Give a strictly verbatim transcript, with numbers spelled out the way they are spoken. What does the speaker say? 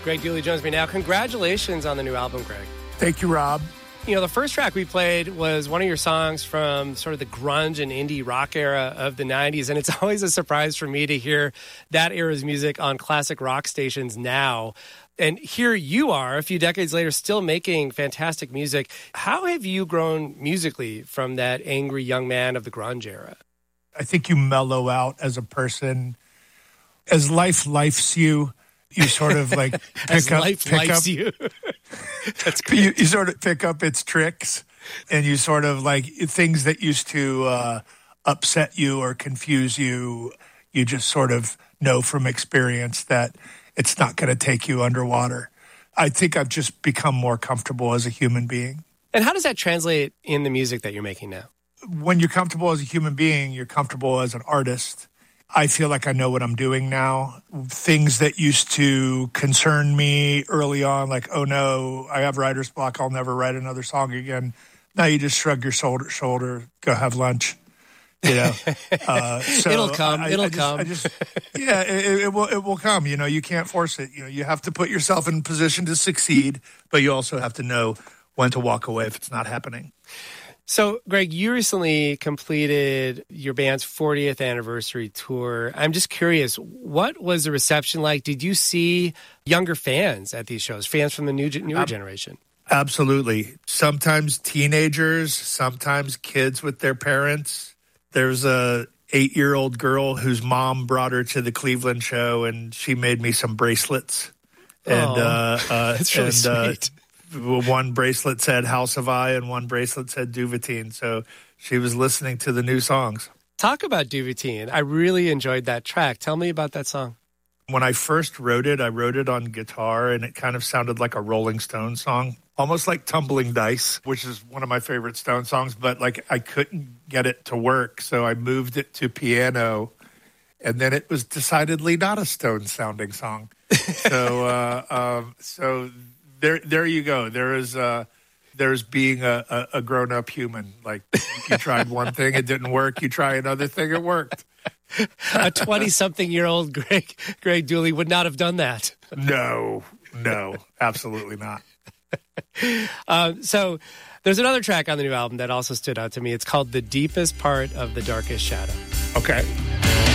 Greg Dulli joins me now. Congratulations on the new album, Greg. Thank you, Rob. You know, the first track we played was one of your songs from sort of the grunge and indie rock era of the nineties, and it's always a surprise for me to hear that era's music on classic rock stations now. And here you are, a few decades later, still making fantastic music. How have you grown musically from that angry young man of the grunge era? I think you mellow out as a person. As life lifes you, you sort of like pick As up, life pick likes up, you. That's great. you, you sort of pick up its tricks, and you sort of like things that used to uh, upset you or confuse you. You just sort of know from experience that it's not going to take you underwater. I think I've just become more comfortable as a human being. And how does that translate in the music that you're making now? When you're comfortable as a human being, you're comfortable as an artist. I feel like I know what I'm doing now. Things that used to concern me early on, like, oh no, I have writer's block, I'll never write another song again. Now you just shrug your shoulder, shoulder go have lunch. You know, uh, so It'll come. I, It'll I just, come. I just, yeah, it, it will. It will come. You know, you can't force it. You know, you have to put yourself in position to succeed, but you also have to know when to walk away if it's not happening. So, Greg, you recently completed your band's fortieth anniversary tour. I'm just curious, what was the reception like? Did you see younger fans at these shows, fans from the new newer um, generation? Absolutely. Sometimes teenagers, sometimes kids with their parents. There's a eight-year-old girl whose mom brought her to the Cleveland show, and she made me some bracelets. And oh, uh, uh, that's really and, sweet. Uh, one bracelet said House of I, and one bracelet said Duvetine. So she was listening to the new songs. Talk about Duvetine. I really enjoyed that track. Tell me about that song. When I first wrote it, I wrote it on guitar, and it kind of sounded like a Rolling Stones song, almost like Tumbling Dice, which is one of my favorite Stone songs, but like I couldn't get it to work, so I moved it to piano, and then it was decidedly not a Stone-sounding song. so, uh, um, so there, there you go. There is, uh, there's being a, a, a grown-up human. Like you tried one thing, it didn't work. You try another thing, it worked. A twenty-something-year-old Greg Greg Dulli would not have done that. No, no, absolutely not. um, so there's another track on the new album that also stood out to me. It's called The Deepest Part of the Darkest Shadow. Okay.